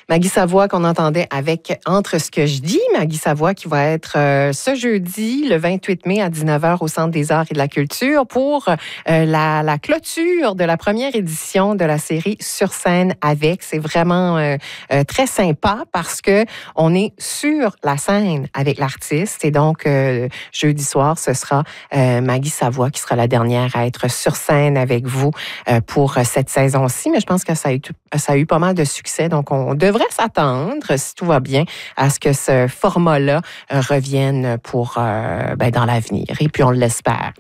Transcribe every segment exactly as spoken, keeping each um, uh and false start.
Maggie Savoie qu'on entendait avec Entre ce que je dis. Maggie Savoie qui va être euh, ce jeudi, le vingt-huit mai à dix-neuf heures au Centre des arts et de la culture pour euh, la, la clôture de la première édition de la série Sur scène avec. C'est vraiment euh, euh, très sympa parce que on est sur la scène avec l'artiste et donc euh, jeudi soir, ce sera euh, Maggie Savoie qui sera la dernière à être sur scène avec vous euh, pour cette saison-ci. Mais je pense que ça a eu, ça a eu pas mal de succès. Donc, on devrait s'attendre, si tout va bien, à ce que ce format-là euh, revienne pour euh, ben, dans l'avenir. Et puis, on l'espère.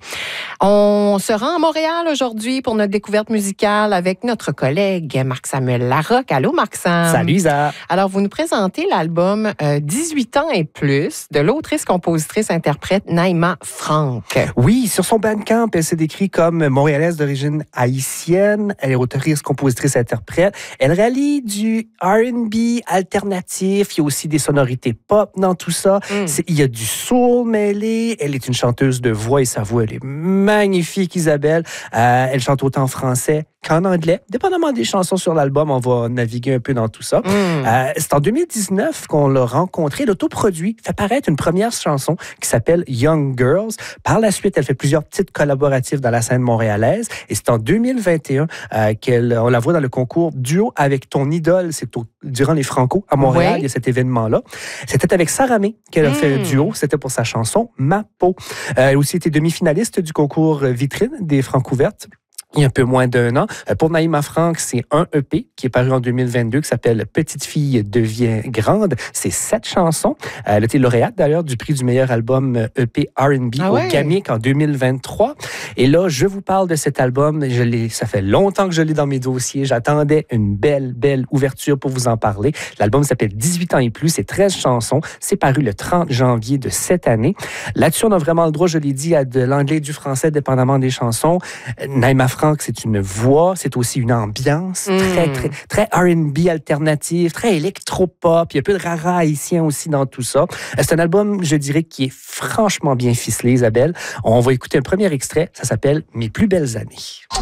On se rend à Montréal aujourd'hui pour notre découverte musicale avec notre collègue Marc-Samuel Larocque. Allô, Marc-Sam. Salut, Isa. Alors, vous nous présentez l'album euh, dix-huit ans et plus de l'autrice, compositrice, interprète Naïma Franck. Oui, sur son Bandcamp, elle s'est décrite comme montréalaise d'origine haïtienne. Elle est autrice, compositrice, interprète. Elle rallie du R and B alternatif. Il y a aussi des sonorités pop dans tout ça. Mm. Il y a du soul mêlé. Elle est une chanteuse de voix et sa voix, elle est magnifique, Isabelle. Euh, elle chante autant en français qu'en anglais. Dépendamment des chansons sur l'album, on va naviguer un peu dans tout ça. Mm. Euh, c'est en deux mille dix-neuf qu'on l'a rencontré. L'autoproduit fait paraître une première chanson qui s'appelle Young Girls. Par la suite, elle fait plusieurs titres collaboratifs dans la scène montréalaise. Et c'est en deux mille vingt et un euh, qu'on la voit dans le concours Duo avec ton idole. C'est au, durant les Franco à Montréal, oui. Il y a cet événement-là. C'était avec Sarah May qu'elle a mm. fait un duo. C'était pour sa chanson Ma peau. Euh, elle a aussi été demi-finaliste du concours Vitrine des Francouvertes. Il y a un peu moins d'un an. Pour Naïma Franck, c'est un E P qui est paru en deux mille vingt-deux qui s'appelle Petite fille devient grande. C'est sept chansons. Elle a été lauréate d'ailleurs du prix du meilleur album E P R and B ah ouais. au Gamic en deux mille vingt-trois. Et là, je vous parle de cet album. Je l'ai, ça fait longtemps que je l'ai dans mes dossiers. J'attendais une belle, belle ouverture pour vous en parler. L'album s'appelle dix-huit ans et plus. C'est treize chansons. C'est paru le trente janvier de cette année. Là-dessus, on a vraiment le droit, je l'ai dit, à de l'anglais et du français, dépendamment des chansons. Naïma Franck, c'est une voix, c'est aussi une ambiance mm. très, très, très R and B alternative, très électropop. Il y a un peu de rara haïtien aussi dans tout ça. C'est un album, je dirais, qui est franchement bien ficelé, Isabelle. On va écouter un premier extrait. Ça s'appelle « Mes plus belles années ».